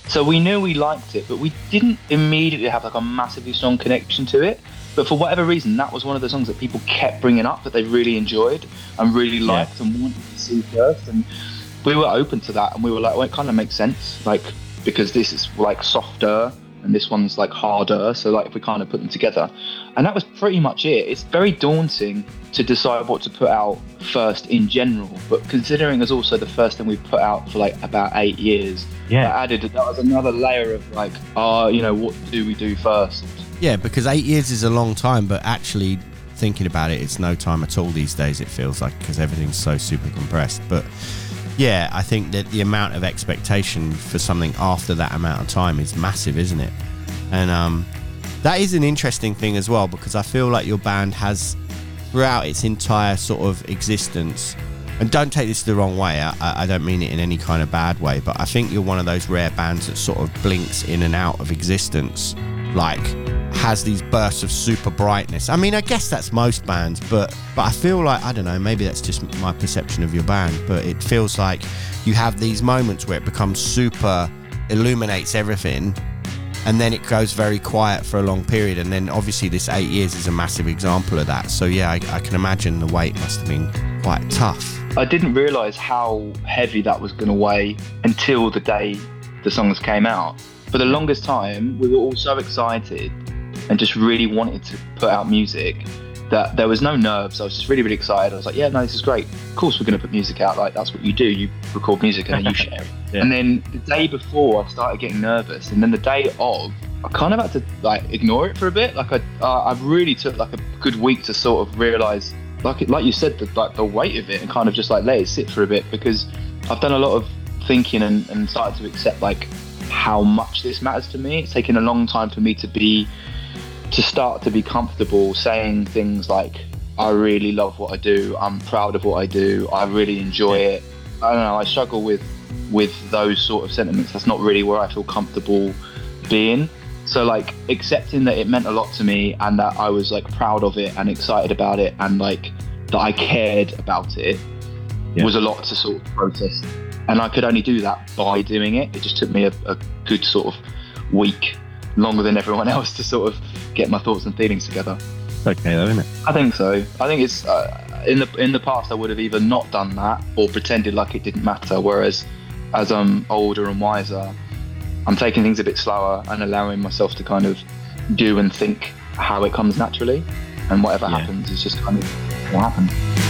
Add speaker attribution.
Speaker 1: So we knew we liked it, but we didn't immediately have like a massively strong connection to it. But for whatever reason, that was one of the songs that people kept bringing up that they really enjoyed and really liked and wanted to see first. And we were open to that, and we were like, well, it kind of makes sense, like, because this is like softer and this one's like harder. So like if we kind of put them together, and that was pretty much it. It's very daunting to decide what to put out first in general, but considering it's also the first thing we've put out for like about 8 years, that was another layer of like, what do we do first?
Speaker 2: Yeah, because 8 years is a long time, but actually thinking about it, it's no time at all these days, it feels like, because everything's so super compressed. But yeah, I think that the amount of expectation for something after that amount of time is massive, isn't it? And that is an interesting thing as well, because I feel like your band has, throughout its entire sort of existence, and don't take this the wrong way, I don't mean it in any kind of bad way, but I think you're one of those rare bands that sort of blinks in and out of existence, like has these bursts of super brightness. I mean, I guess that's most bands, but I feel like, I don't know, maybe that's just my perception of your band, but it feels like you have these moments where it becomes super, illuminates everything, and then it goes very quiet for a long period, and then obviously this 8 years is a massive example of that. So yeah, I can imagine the weight must have been quite tough.
Speaker 1: I didn't realise how heavy that was going to weigh until the day the songs came out. For the longest time, we were all so excited and just really wanted to put out music that there was no nerves. I was just really, really excited. I was like, yeah, no, this is great. Of course we're going to put music out. Like, that's what you do. You record music and then you share it. Yeah. And then the day before, I started getting nervous. And then the day of, I kind of had to like ignore it for a bit. Like I really took like a good week to sort of realise, like you said, the weight of it, and kind of just like let it sit for a bit, because I've done a lot of thinking and started to accept like how much this matters to me. It's taken a long time for me to start to be comfortable saying things like, I really love what I do, I'm proud of what I do, I really enjoy it. I don't know, I struggle with those sort of sentiments. That's not really where I feel comfortable being. So like accepting that it meant a lot to me and that I was like proud of it and excited about it and like that I cared about it was a lot to sort of process. And I could only do that by doing it. It just took me a good sort of week, longer than everyone else, to sort of get my thoughts and feelings together.
Speaker 3: Okay though, isn't it?
Speaker 1: I think so. I think it's in the past I would have either not done that or pretended like it didn't matter, whereas as I'm older and wiser, I'm taking things a bit slower and allowing myself to kind of do and think how it comes naturally, and whatever happens is just kind of what happens.